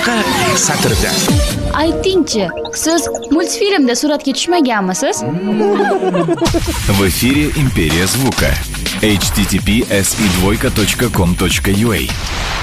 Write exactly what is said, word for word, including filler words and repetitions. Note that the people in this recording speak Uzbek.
boshqa satrda. Aytingchi, siz multfilmda suratga tushmaganmisiz? В эфире «Империя звука». эйч ти ти пи эс и двойка точка ком точка ю а.